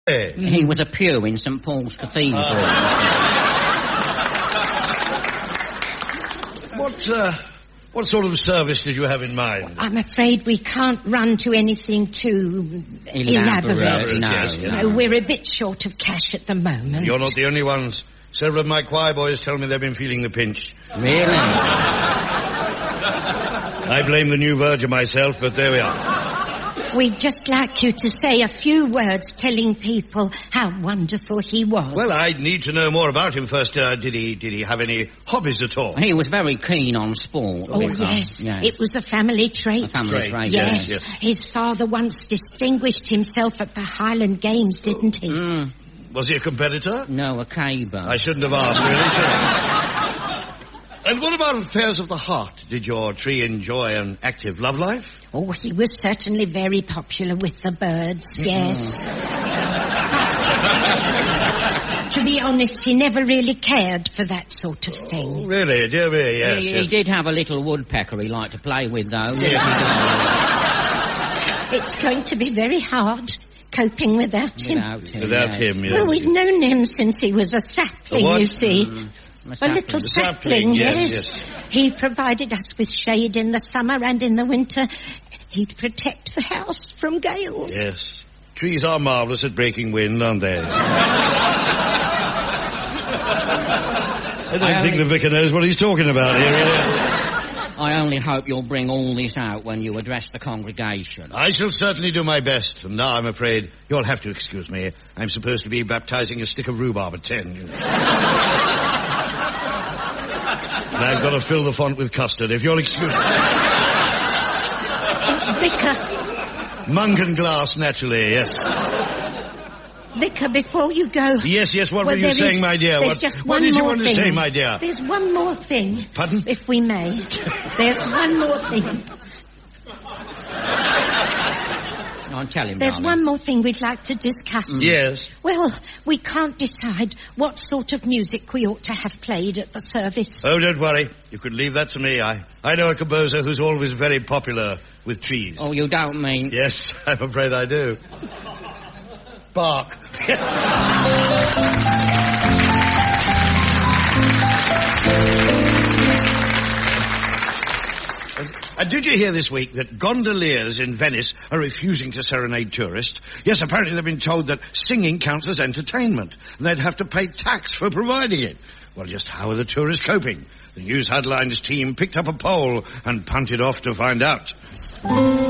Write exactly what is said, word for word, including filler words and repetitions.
Hey. He was a pew in St Paul's Cathedral. Uh, what, uh, what sort of service did you have in mind? I'm afraid we can't run to anything too elaborate. Elaborate, no, Yes, yes. no. No, we're a bit short of cash at the moment. You're not the only ones. Several of my choir boys tell me they've been feeling the pinch. Really? I blame the new Virgin myself, but there we are. We'd just like you to say a few words telling people how wonderful he was. Well, I'd need to know more about him first. Uh, did he did he have any hobbies at all? He was very keen on sport. Oh, because, yes. yes. It was a family trait. A family Trait, trait, Yes. yes. His father once distinguished himself at the Highland Games, didn't he? Mm, Was he a competitor? no, a caber. I shouldn't have asked, really, should I? And what about affairs of the heart? Did your tree enjoy an active love life? Oh, he was certainly very popular with the birds, yes. To be honest, he never really cared for that sort of thing. Really, dear me, yes, he, yes. he did have a little woodpecker he liked to play with, though. Yes, It's going to be very hard coping without him. Without him. Without yes. him, yes. Well, we've known him since he was a sapling, A what? you see. Mm, a A sapling. little The sapling, sapling, yes, yes. yes. He provided us with shade in the summer and in the winter. He'd protect the house from gales. Yes. Trees are marvellous at breaking wind, aren't they? I don't I think only- the vicar knows what he's talking about here. Really. I only hope you'll bring all this out when you address the congregation. I shall certainly do my best. And now I'm afraid you'll have to excuse me. I'm supposed to be baptizing a stick of rhubarb at ten. And I've got to fill the font with custard, if you'll excuse me. Vicar, Monk and glass, naturally, yes. Vicar, before you go... Yes, yes, what Well, were you there saying, is- my dear? There's What, just what one did you more want to thing. say, my dear? There's one more thing. Pardon? If we may. There's one more thing. I'll tell him, There's darling. one more thing we'd like to discuss. Yes. Well, we can't decide what sort of music we ought to have played at the service. Oh, don't worry. You could leave that to me. I, I know a composer who's always very popular with trees. Oh, you don't mean... Yes, I'm afraid I do. Bark. And did you hear this week that gondoliers in Venice are refusing to serenade tourists? Yes, apparently they've been told that singing counts as entertainment, and they'd have to pay tax for providing it. Well, just how are the tourists coping? The news headlines team picked up a poll and punted off to find out.